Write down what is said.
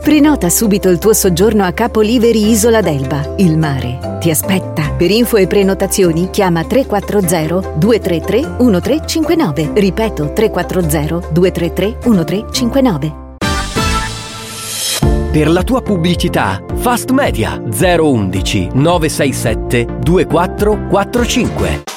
Prenota subito il tuo soggiorno a Capoliveri Isola d'Elba. Il mare ti aspetta. Per info e prenotazioni chiama 340 233 1359. Ripeto, 340 233 1359. Per la tua pubblicità, Fast Media 011 967 2445.